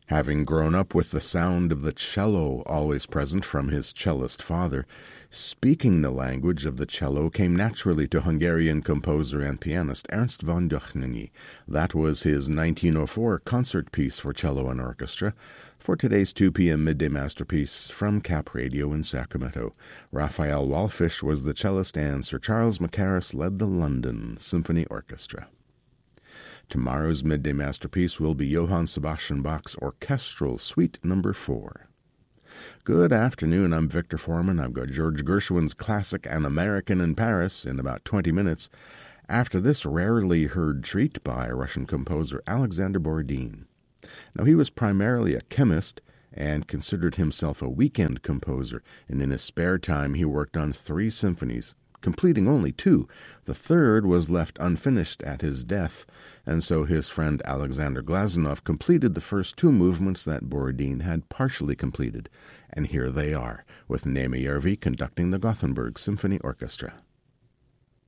Having grown up with the sound of the cello always present from his cellist father, speaking the language of the cello came naturally to Hungarian composer and pianist Ernst von Dohnányi. That was his 1904 concert piece for cello and orchestra for today's 2 p.m. midday masterpiece from Cap Radio in Sacramento. Raphael Wallfisch was the cellist and Sir Charles Mackerras led the London Symphony Orchestra. Tomorrow's midday masterpiece will be Johann Sebastian Bach's Orchestral Suite No. 4. Good afternoon, I'm Victor Foreman. I've got George Gershwin's classic An American in Paris in about 20 minutes. After this rarely heard treat by Russian composer Alexander Borodin. Now, he was primarily a chemist and considered himself a weekend composer, and in his spare time he worked on 3 symphonies, completing only 2. The third was left unfinished at his death, and so his friend Alexander Glazunov completed the first 2 movements that Borodin had partially completed. And here they are, with Németh Järvi conducting the Gothenburg Symphony Orchestra.